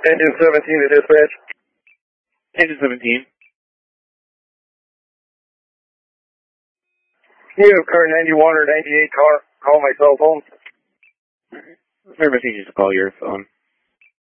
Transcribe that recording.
Engine 17 to dispatch. Engine 17. You have car 91 or 98 call my cell phone. Remember, just call your phone.